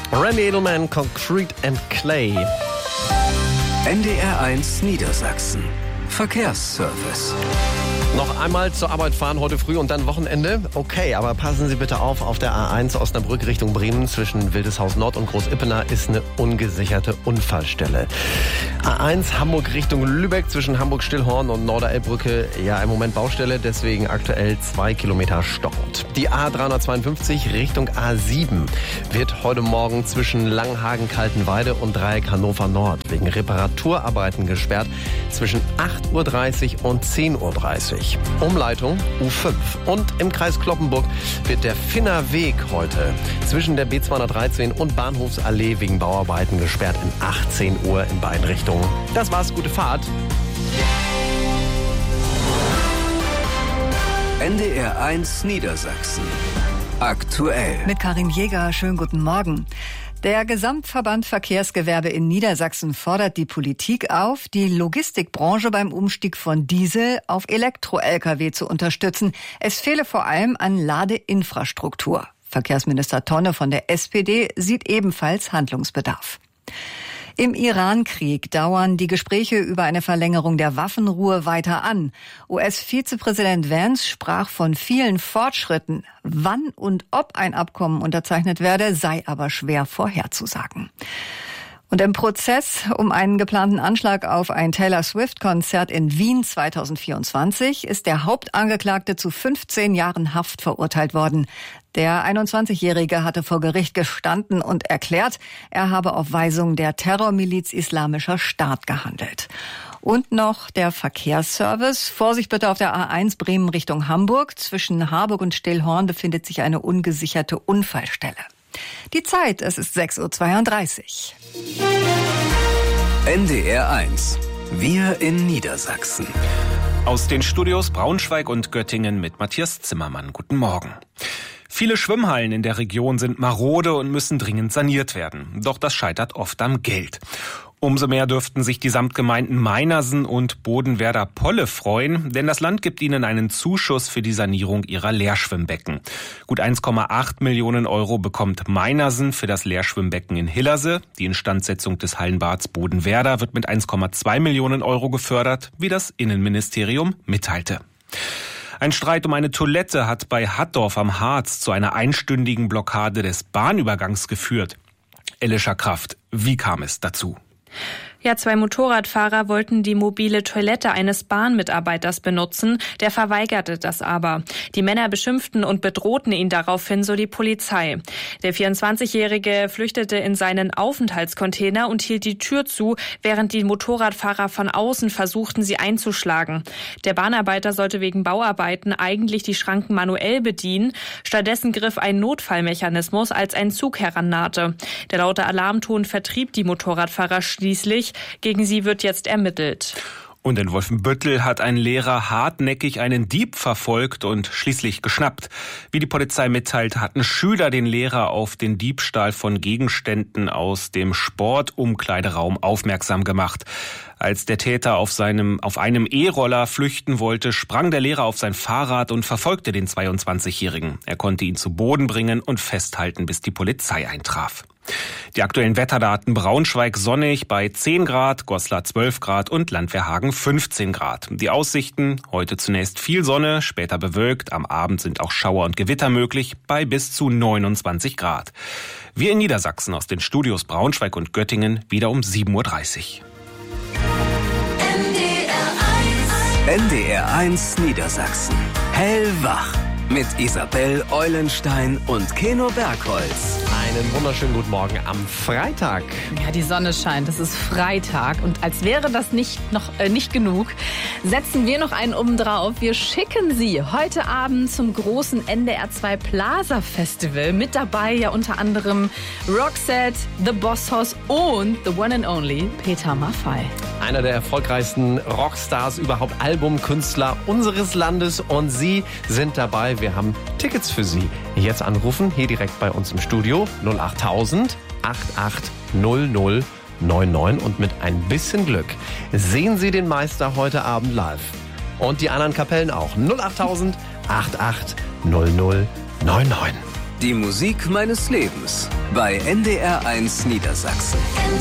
Randy Edelman, Concrete and Clay. NDR1 Niedersachsen. Verkehrsservice. Noch einmal zur Arbeit fahren heute früh und dann Wochenende? Okay, aber passen Sie bitte auf der A1 Osnabrück Richtung Bremen zwischen Wildeshaus Nord und Großippener ist eine ungesicherte Unfallstelle. A1 Hamburg Richtung Lübeck zwischen Hamburg-Stillhorn und Norderelbbrücke, ja im Moment Baustelle, deswegen aktuell 2 Kilometer stockend. Die A352 Richtung A7 wird heute Morgen zwischen Langhagen-Kaltenweide und Dreieck Hannover Nord wegen Reparaturarbeiten gesperrt zwischen 8.30 Uhr und 10.30 Uhr. Umleitung U5. Und im Kreis Cloppenburg wird der Finner Weg heute zwischen der B213 und Bahnhofsallee wegen Bauarbeiten gesperrt in 18 Uhr in beiden Richtungen. Das war's, gute Fahrt. NDR1 Niedersachsen. Aktuell. Mit Karin Jäger, schönen guten Morgen. Der Gesamtverband Verkehrsgewerbe in Niedersachsen fordert die Politik auf, die Logistikbranche beim Umstieg von Diesel auf Elektro-Lkw zu unterstützen. Es fehle vor allem an Ladeinfrastruktur. Verkehrsminister Tonne von der SPD sieht ebenfalls Handlungsbedarf. Im Iran-Krieg dauern die Gespräche über eine Verlängerung der Waffenruhe weiter an. US-Vizepräsident Vance sprach von vielen Fortschritten. Wann und ob ein Abkommen unterzeichnet werde, sei aber schwer vorherzusagen. Und im Prozess um einen geplanten Anschlag auf ein Taylor Swift-Konzert in Wien 2024 ist der Hauptangeklagte zu 15 Jahren Haft verurteilt worden. Der 21-Jährige hatte vor Gericht gestanden und erklärt, er habe auf Weisung der Terrormiliz Islamischer Staat gehandelt. Und noch der Verkehrsservice. Vorsicht bitte auf der A1 Bremen Richtung Hamburg. Zwischen Harburg und Stillhorn befindet sich eine ungesicherte Unfallstelle. Die Zeit, es ist 6.32 Uhr. NDR1. Wir in Niedersachsen. Aus den Studios Braunschweig und Göttingen mit Matthias Zimmermann. Guten Morgen. Viele Schwimmhallen in der Region sind marode und müssen dringend saniert werden. Doch das scheitert oft am Geld. Umso mehr dürften sich die Samtgemeinden Meinersen und Bodenwerder-Polle freuen, denn das Land gibt ihnen einen Zuschuss für die Sanierung ihrer Leerschwimmbecken. Gut 1,8 Millionen Euro bekommt Meinersen für das Leerschwimmbecken in Hillerse. Die Instandsetzung des Hallenbads Bodenwerder wird mit 1,2 Millionen Euro gefördert, wie das Innenministerium mitteilte. Ein Streit um eine Toilette hat bei Hattorf am Harz zu einer einstündigen Blockade des Bahnübergangs geführt. Elisha Kraft, wie kam es dazu? Ja, 2 Motorradfahrer wollten die mobile Toilette eines Bahnmitarbeiters benutzen. Der verweigerte das aber. Die Männer beschimpften und bedrohten ihn daraufhin, so die Polizei. Der 24-Jährige flüchtete in seinen Aufenthaltscontainer und hielt die Tür zu, während die Motorradfahrer von außen versuchten, sie einzuschlagen. Der Bahnarbeiter sollte wegen Bauarbeiten eigentlich die Schranken manuell bedienen. Stattdessen griff ein Notfallmechanismus, als ein Zug herannahte. Der laute Alarmton vertrieb die Motorradfahrer schließlich. Gegen sie wird jetzt ermittelt. Und in Wolfenbüttel hat ein Lehrer hartnäckig einen Dieb verfolgt und schließlich geschnappt. Wie die Polizei mitteilt, hatten Schüler den Lehrer auf den Diebstahl von Gegenständen aus dem Sportumkleideraum aufmerksam gemacht. Als der Täter auf einem E-Roller flüchten wollte, sprang der Lehrer auf sein Fahrrad und verfolgte den 22-Jährigen. Er konnte ihn zu Boden bringen und festhalten, bis die Polizei eintraf. Die aktuellen Wetterdaten: Braunschweig sonnig bei 10 Grad, Goslar 12 Grad und Landwehrhagen 15 Grad. Die Aussichten: heute zunächst viel Sonne, später bewölkt. Am Abend sind auch Schauer und Gewitter möglich bei bis zu 29 Grad. Wir in Niedersachsen aus den Studios Braunschweig und Göttingen wieder um 7.30 Uhr. NDR1 Niedersachsen. Hellwach. Mit Isabel Eulenstein und Keno Bergholz. Einen wunderschönen guten Morgen am Freitag. Ja, die Sonne scheint, es ist Freitag und als wäre das nicht genug, setzen wir noch einen oben drauf. Wir schicken Sie heute Abend zum großen NDR2 Plaza Festival. Mit dabei ja unter anderem Roxette, The Boss Hoss und the one and only Peter Maffay. Einer der erfolgreichsten Rockstars überhaupt, Albumkünstler unseres Landes, und Sie sind dabei. Wir haben Tickets für Sie. Jetzt anrufen, hier direkt bei uns im Studio, 08000 880099, und mit ein bisschen Glück sehen Sie den Meister heute Abend live. Und die anderen Kapellen auch. 08000 880099. Die Musik meines Lebens. bei NDR1 Niedersachsen.